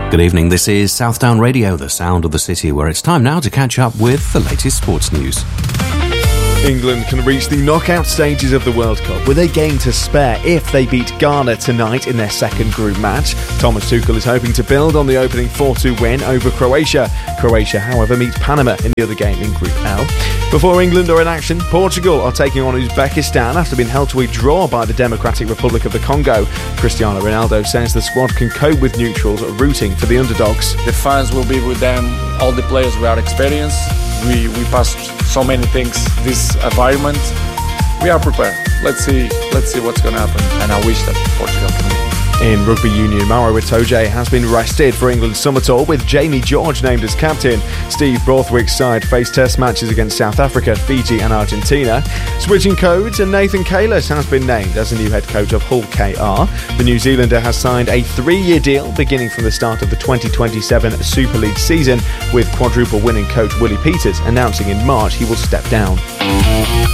Good evening, this is Southdown Radio, the sound of the city, where it's time now to catch up with the latest sports news. England can reach the knockout stages of the World Cup with a game to spare if they beat Ghana tonight in their second group match. Thomas Tuchel is hoping to build on the opening 4-2 win over Croatia. Croatia, however, meets Panama in the other game in Group L. Before England are in action, Portugal are taking on Uzbekistan after being held to a draw by the Democratic Republic of the Congo. Cristiano Ronaldo says the squad can cope with neutrals rooting for the underdogs. The fans will be with them, all the players without experience. We passed so many things, this environment. We are prepared. Let's see what's going to happen, and I wish that Portugal can win. In rugby union, Maro Itoje has been rested for England's summer tour with Jamie George named as captain. Steve Borthwick's side face test matches against South Africa, Fiji and Argentina. Switching codes, and Nathan Kalis has been named as the new head coach of Hull KR. The New Zealander has signed a 3-year deal beginning from the start of the 2027 Super League season, with quadruple winning coach Willie Peters announcing in March he will step down.